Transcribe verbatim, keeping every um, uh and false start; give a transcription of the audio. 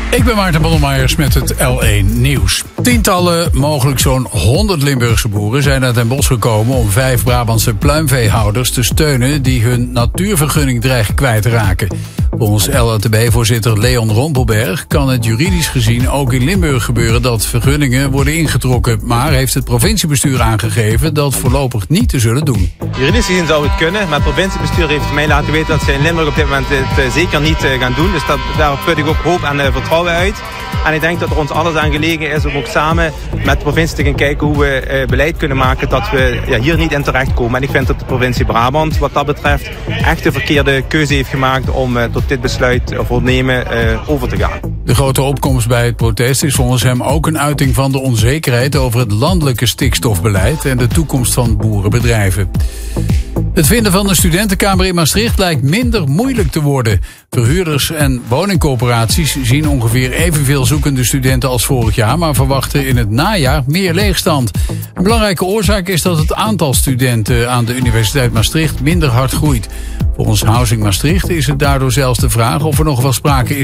Ik ben Maarten Bondelmeijer met het L één Nieuws. Tientallen, mogelijk zo'n honderd Limburgse boeren zijn naar Den Bosch gekomen om vijf Brabantse pluimveehouders te steunen die hun natuurvergunning dreigen kwijt te raken. Volgens L H T B-voorzitter Leon Rompelberg kan het juridisch gezien ook in Limburg gebeuren dat vergunningen worden ingetrokken. Maar heeft het provinciebestuur aangegeven dat voorlopig niet te zullen doen. Juridisch gezien zou het kunnen, maar het provinciebestuur heeft mij laten weten dat ze in Limburg op dit moment het zeker niet gaan doen. Dus dat, daar put ik ook hoop en vertrouwen uit. En ik denk dat er ons alles aan gelegen is om ook samen met de provincie te gaan kijken hoe we uh, beleid kunnen maken dat we ja, hier niet in terechtkomen. En ik vind dat de provincie Brabant wat dat betreft echt de verkeerde keuze heeft gemaakt om uh, tot dit besluit of ondernemen uh, over te gaan. De grote opkomst bij het protest is volgens hem ook een uiting van de onzekerheid over het landelijke stikstofbeleid en de toekomst van boerenbedrijven. Het vinden van een studentenkamer in Maastricht lijkt minder moeilijk te worden. Verhuurders en woningcorporaties zien ongeveer evenveel zoekende studenten als vorig jaar, maar verwachten in het najaar meer leegstand. Een belangrijke oorzaak is dat het aantal studenten aan de Universiteit Maastricht minder hard groeit. Volgens Housing Maastricht is het daardoor zelfs de vraag of er nog wel sprake is